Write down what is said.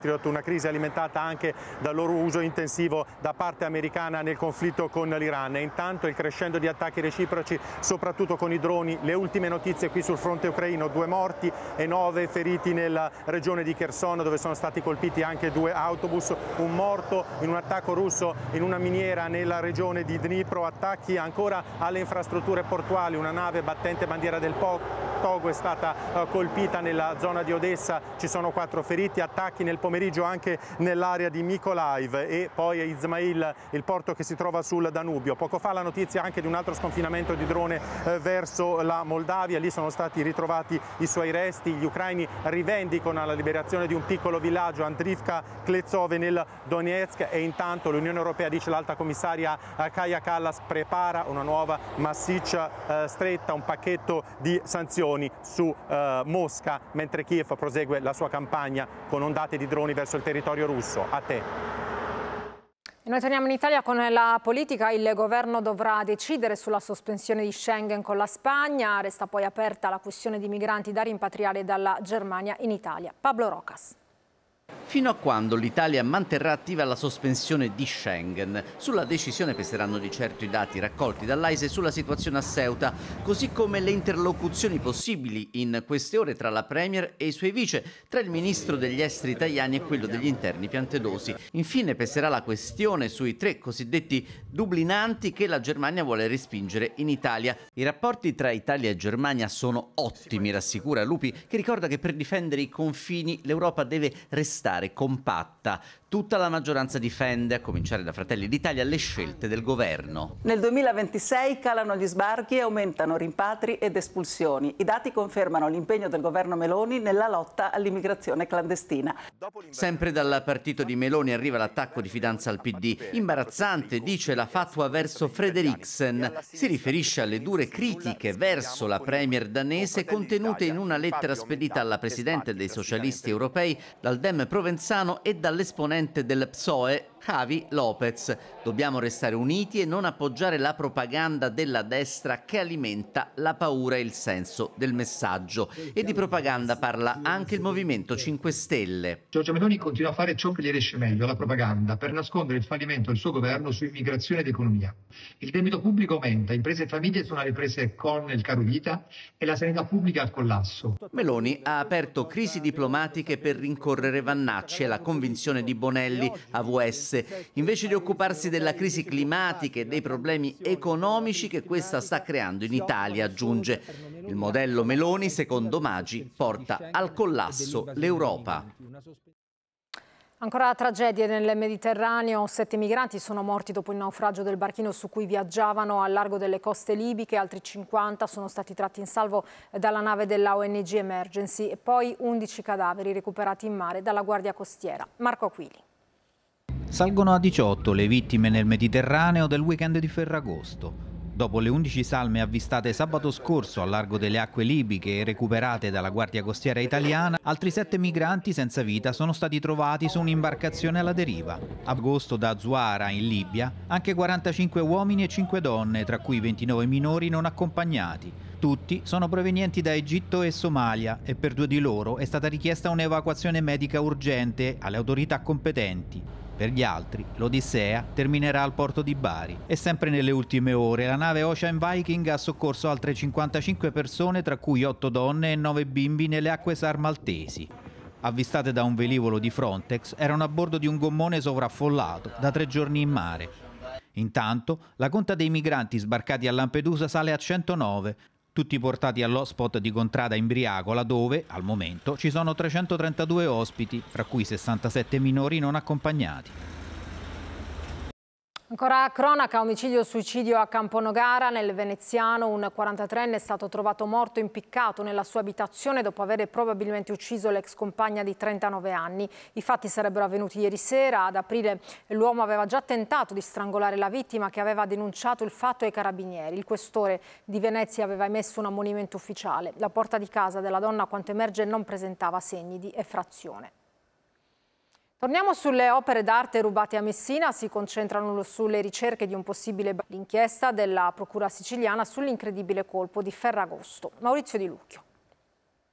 Una crisi alimentata anche dal loro uso intensivo da parte americana nel conflitto con l'Iran. E intanto il crescendo di attacchi reciproci, soprattutto con i droni. Le ultime notizie qui sul fronte ucraino: 2 morti e 9 feriti nella regione di Kherson, dove sono stati colpiti anche 2 autobus. Un morto in un attacco russo in una miniera nella regione di Dnipro. Attacchi ancora alle infrastrutture portuali. Una nave battente bandiera del Togo è stata colpita nella zona di Odessa. Ci sono 4 feriti. Attacchi nel pomeriggio anche nell'area di Mykolaiv e poi a Izmail, il porto che si trova sul Danubio. Poco fa la notizia anche di un altro sconfinamento di drone verso la Moldavia. Lì sono stati ritrovati i suoi resti. Gli ucraini rivendicano la liberazione di un piccolo villaggio, Andrivka Klezove, nel Donetsk, e intanto l'Unione Europea, dice l'alta commissaria Kaja Kallas, prepara una nuova massiccia stretta, un pacchetto di sanzioni su Mosca, mentre Kiev prosegue la sua campagna con ondate di droni verso il territorio russo. A te. E noi torniamo in Italia con la politica. Il governo dovrà decidere sulla sospensione di Schengen con la Spagna. Resta poi aperta la questione di migranti da rimpatriare dalla Germania in Italia. Pablo Rocas. Fino a quando l'Italia manterrà attiva la sospensione di Schengen? Sulla decisione peseranno di certo i dati raccolti dall'AISE sulla situazione a Ceuta, così come le interlocuzioni possibili in queste ore tra la Premier e i suoi vice, tra il ministro degli esteri Tajani e quello degli interni Piantedosi. Infine peserà la questione sui 3 cosiddetti dublinanti che la Germania vuole respingere in Italia. I rapporti tra Italia e Germania sono ottimi, rassicura Lupi, che ricorda che per difendere i confini l'Europa deve restare compatta. Tutta la maggioranza difende, a cominciare da Fratelli d'Italia, le scelte del governo. Nel 2026 calano gli sbarchi e aumentano rimpatri ed espulsioni. I dati confermano l'impegno del governo Meloni nella lotta all'immigrazione clandestina. Sempre dal partito di Meloni arriva l'attacco di fidanza al PD. Imbarazzante, dice la fatwa verso Frederiksen. Si riferisce alle dure critiche verso la premier danese contenute in una lettera spedita alla presidente dei socialisti europei dal Dem Provenzano e dall'esponente del PSOE Javi Lopez. Dobbiamo restare uniti e non appoggiare la propaganda della destra che alimenta la paura e il senso del messaggio. E di propaganda parla anche il Movimento 5 Stelle. Giorgia Meloni continua a fare ciò che gli riesce meglio, la propaganda, per nascondere il fallimento del suo governo su immigrazione ed economia. Il debito pubblico aumenta, imprese e famiglie sono alle prese con il caro vita e la sanità pubblica al collasso. Meloni ha aperto crisi diplomatiche per rincorrere Vannacci e la convinzione di Bonelli, AVS, invece di occuparsi della crisi climatica e dei problemi economici che questa sta creando in Italia, aggiunge. Il modello Meloni, secondo Maggi, porta al collasso l'Europa. Ancora tragedie nel Mediterraneo. 7 migranti sono morti dopo il naufragio del barchino su cui viaggiavano al largo delle coste libiche. Altri 50 sono stati tratti in salvo dalla nave della ONG Emergency e poi 11 cadaveri recuperati in mare dalla Guardia Costiera. Marco Aquili. Salgono a 18 le vittime nel Mediterraneo del weekend di Ferragosto. Dopo le 11 salme avvistate sabato scorso al largo delle acque libiche e recuperate dalla Guardia Costiera italiana, altri 7 migranti senza vita sono stati trovati su un'imbarcazione alla deriva. Agosto da Zuara, in Libia, anche 45 uomini e 5 donne, tra cui 29 minori non accompagnati. Tutti sono provenienti da Egitto e Somalia e per 2 di loro è stata richiesta un'evacuazione medica urgente alle autorità competenti. Per gli altri, l'Odissea terminerà al porto di Bari. E sempre nelle ultime ore, la nave Ocean Viking ha soccorso altre 55 persone, tra cui 8 donne e 9 bimbi, nelle acque SAR maltesi. Avvistate da un velivolo di Frontex, erano a bordo di un gommone sovraffollato, da 3 giorni in mare. Intanto, la conta dei migranti sbarcati a Lampedusa sale a 109, tutti portati all'hotspot di Contrada in Briacola, dove, al momento, ci sono 332 ospiti, fra cui 67 minori non accompagnati. Ancora cronaca, omicidio e suicidio a Camponogara. Nel Veneziano un 43enne è stato trovato morto impiccato nella sua abitazione dopo aver probabilmente ucciso l'ex compagna di 39 anni. I fatti sarebbero avvenuti ieri sera. Ad aprile l'uomo aveva già tentato di strangolare la vittima, che aveva denunciato il fatto ai carabinieri. Il questore di Venezia aveva emesso un ammonimento ufficiale. La porta di casa della donna, a quanto emerge, non presentava segni di effrazione. Torniamo sulle opere d'arte rubate a Messina. Si concentrano sulle ricerche di un possibile l'inchiesta della Procura siciliana sull'incredibile colpo di Ferragosto. Maurizio Di Lucchio.